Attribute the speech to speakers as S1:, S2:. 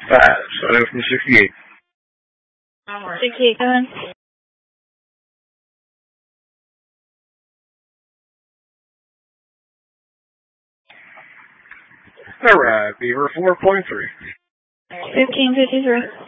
S1: starting from 68.
S2: 68, go ahead.
S1: Alright, Beaver 4.3.
S2: 1553.